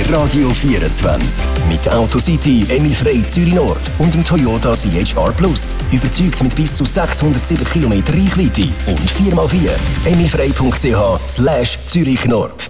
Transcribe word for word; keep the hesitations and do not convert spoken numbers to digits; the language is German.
Radio vierundzwanzig. Mit Autocity, Emil Frey Zürich Nord und dem Toyota C H R Plus. Überzeugt mit bis zu sechshundertsieben Kilometer Reichweite und vier mal vier. emilfrey punkt c h slash Zürich Nord.